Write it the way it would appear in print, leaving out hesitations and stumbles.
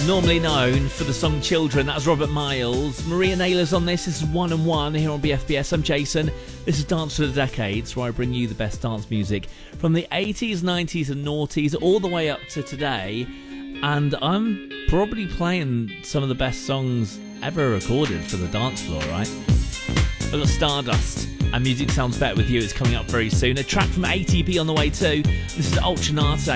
Normally known for the song Children. That was Robert Miles. Maria Naylor's on this. This is 1 and 1 here on BFBS. I'm Jason. This is Dance for the Decades, where I bring you the best dance music from the 80s, 90s and noughties all the way up to today. And I'm probably playing some of the best songs ever recorded for the dance floor, right? I've got Stardust and Music Sounds Better With You. It's coming up very soon. A track from ATP on the way too. This is Ultranate.